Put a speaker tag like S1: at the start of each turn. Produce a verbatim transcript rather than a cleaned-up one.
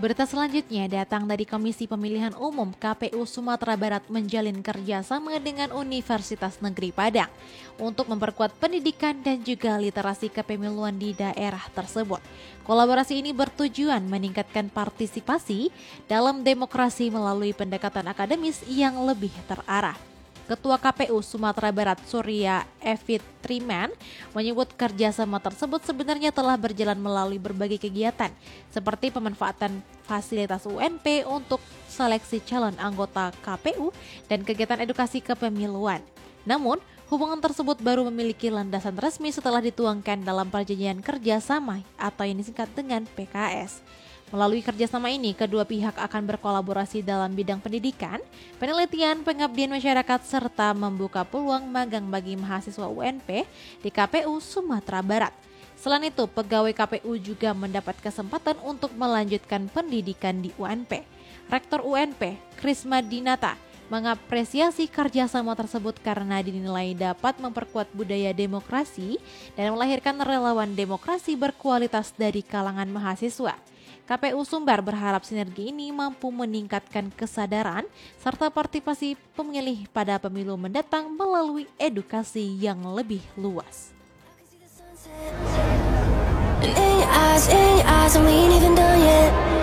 S1: Berita selanjutnya datang dari Komisi Pemilihan Umum K P U Sumatera Barat menjalin kerjasama dengan Universitas Negeri Padang untuk memperkuat pendidikan dan juga literasi kepemiluan di daerah tersebut. Kolaborasi ini bertujuan meningkatkan partisipasi dalam demokrasi melalui pendekatan akademis yang lebih terarah. Ketua K P U Sumatera Barat Surya Evit Triman menyebut kerjasama tersebut sebenarnya telah berjalan melalui berbagai kegiatan seperti pemanfaatan fasilitas U N P untuk seleksi calon anggota K P U dan kegiatan edukasi kepemiluan. Namun, hubungan tersebut baru memiliki landasan resmi setelah dituangkan dalam perjanjian kerjasama atau yang disingkat dengan P K S. Melalui kerjasama ini, kedua pihak akan berkolaborasi dalam bidang pendidikan, penelitian, pengabdian masyarakat, serta membuka peluang magang bagi mahasiswa U N P di K P U Sumatera Barat. Selain itu, pegawai K P U juga mendapat kesempatan untuk melanjutkan pendidikan di U N P. Rektor U N P, Krisma Dinata, mengapresiasi kerjasama tersebut karena dinilai dapat memperkuat budaya demokrasi dan melahirkan relawan demokrasi berkualitas dari kalangan mahasiswa. K P U Sumbar berharap sinergi ini mampu meningkatkan kesadaran serta partisipasi pemilih pada pemilu mendatang melalui edukasi yang lebih luas.
S2: In your eyes, in your eyes, and we ain't even done yet.